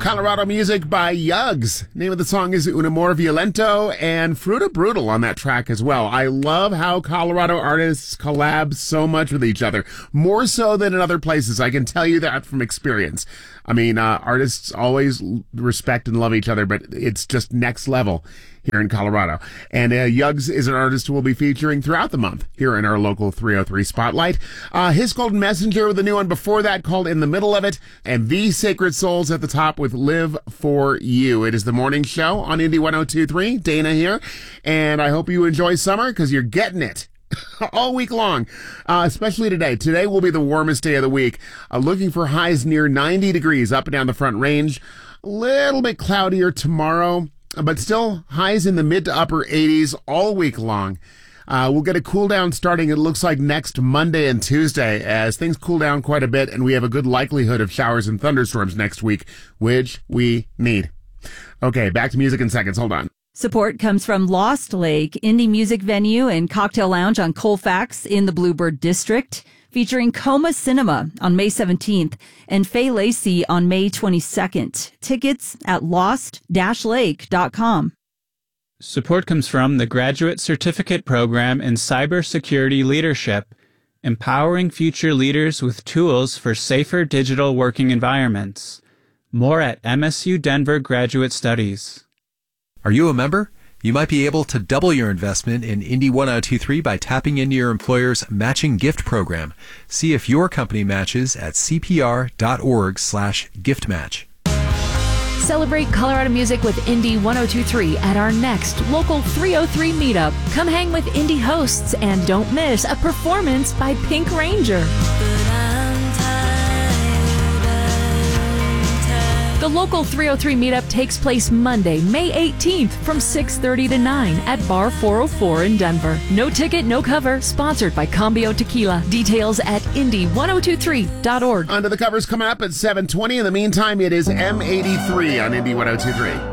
Colorado music by Yugs. Name of the song is Un Amor Violento, and Fruta Brutal on that track as well. I love how Colorado artists collab so much with each other, more so than in other places. I can tell you that from experience. I mean, artists always respect and love each other, but it's just next level here in Colorado. And Yugs is an artist who will be featuring throughout the month here in our local 303 Spotlight. His Golden Messenger with a new one before that called In the Middle of It, and The Sacred Souls at the top with Live For You. It is the morning show on Indy 102.3. Dana here, and I hope you enjoy summer because you're getting it all week long, especially today. Today will be the warmest day of the week. Looking for highs near 90 degrees up and down the Front Range. A little bit cloudier tomorrow, but still highs in the mid to upper 80s all week long. We'll get a cool down starting, it looks like, next Monday and Tuesday as things cool down quite a bit, and we have a good likelihood of showers and thunderstorms next week, which we need. Okay, back to music in seconds. Hold on. Support comes from Lost Lake, indie music venue and cocktail lounge on Colfax in the Bluebird District, featuring Coma Cinema on May 17th and Faye Lacey on May 22nd. Tickets at lost-lake.com. Support comes from the Graduate Certificate Program in Cybersecurity Leadership, empowering future leaders with tools for safer digital working environments. More at MSU Denver Graduate Studies. Are you a member? You might be able to double your investment in Indy 1023 by tapping into your employer's matching gift program. See if your company matches at cpr.org/giftmatch. Celebrate Colorado music with Indy 1023 at our next local 303 meetup. Come hang with Indy hosts and don't miss a performance by Pink Ranger. The local 303 meetup takes place Monday, May 18th from 6:30 to 9 at Bar 404 in Denver. No ticket, no cover. Sponsored by Cambio Tequila. Details at indy1023.org. Under the covers coming up at 7:20. In the meantime, it is M83 on Indy 102.3.